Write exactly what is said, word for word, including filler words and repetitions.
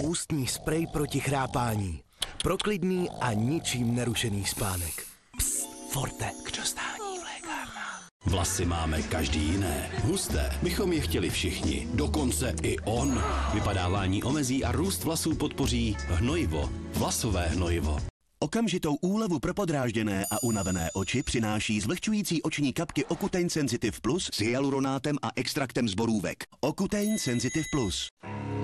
ústní sprej proti chrápání. Pro klidný a ničím nerušený spánek. Psst, Forte, k dostání v lékárnách. Vlasy máme každý jiné. Husté bychom je chtěli všichni. Dokonce i on. Vypadávání omezí a růst vlasů podpoří hnojivo. Vlasové hnojivo. Okamžitou úlevu pro podrážděné a unavené oči přináší zvlhčující oční kapky Ocutein Sensitive Plus s hyaluronátem a extraktem z borůvek. Ocutein Sensitive Plus.